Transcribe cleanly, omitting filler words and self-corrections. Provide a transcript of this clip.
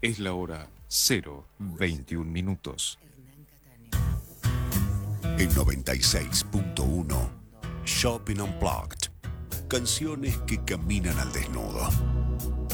Es la hora 0:21. En 96.1 Shopping Unplugged. Canciones que caminan al desnudo.